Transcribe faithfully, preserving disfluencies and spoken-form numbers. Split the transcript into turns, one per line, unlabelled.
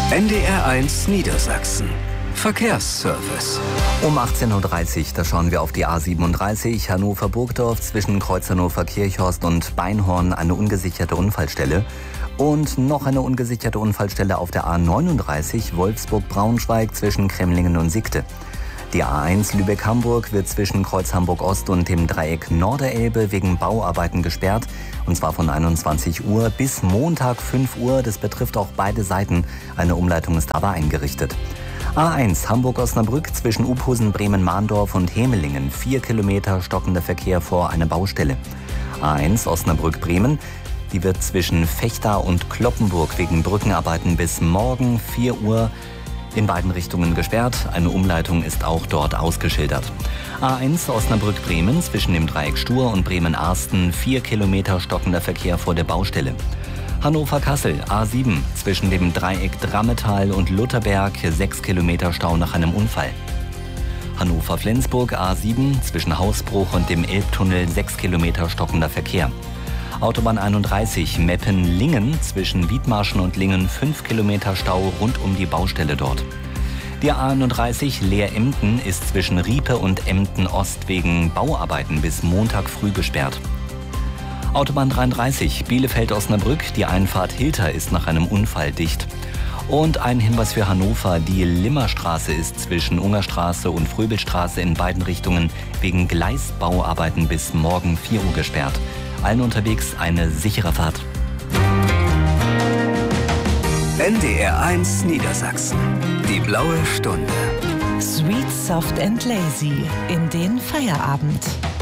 N D R eins Niedersachsen. Verkehrsservice.
Um achtzehn Uhr dreißig, da schauen wir auf die A siebenunddreißig, Hannover-Burgdorf, zwischen Kreuz Hannover-Kirchhorst und Beinhorn eine ungesicherte Unfallstelle. Und noch eine ungesicherte Unfallstelle auf der A neununddreißig, Wolfsburg-Braunschweig, zwischen Cremlingen und Siegte. Die A eins Lübeck-Hamburg wird zwischen Kreuz Hamburg-Ost und dem Dreieck Norderelbe wegen Bauarbeiten gesperrt. Und zwar von einundzwanzig Uhr bis Montag fünf Uhr. Das betrifft auch beide Seiten. Eine Umleitung ist aber eingerichtet. A eins Hamburg-Osnabrück zwischen Uphusen, Bremen-Mahndorf und Hemelingen. Vier Kilometer stockender Verkehr vor einer Baustelle. A eins Osnabrück-Bremen. Die wird zwischen Vechta und Cloppenburg wegen Brückenarbeiten bis morgen vier Uhr in beiden Richtungen gesperrt. Eine Umleitung ist auch dort ausgeschildert. A eins Osnabrück-Bremen zwischen dem Dreieck Stur und Bremen-Arsten. Vier Kilometer stockender Verkehr vor der Baustelle. Hannover-Kassel A sieben zwischen dem Dreieck Drammetal und Lutherberg. Sechs Kilometer Stau nach einem Unfall. Hannover-Flensburg A sieben zwischen Hausbruch und dem Elbtunnel. Sechs Kilometer stockender Verkehr. Autobahn einunddreißig Meppen-Lingen zwischen Wiedmarschen und Lingen. Fünf Kilometer Stau rund um die Baustelle dort. Die A einunddreißig Leer-Emden ist zwischen Riepe und Emden-Ost wegen Bauarbeiten bis Montag früh gesperrt. Autobahn dreiunddreißig Bielefeld-Osnabrück, die Einfahrt Hilter ist nach einem Unfall dicht. Und ein Hinweis für Hannover, die Limmerstraße ist zwischen Ungerstraße und Fröbelstraße in beiden Richtungen wegen Gleisbauarbeiten bis morgen vier Uhr gesperrt. Allen unterwegs eine sichere Fahrt.
N D R eins Niedersachsen. Die blaue Stunde.
Sweet, soft and lazy in den Feierabend.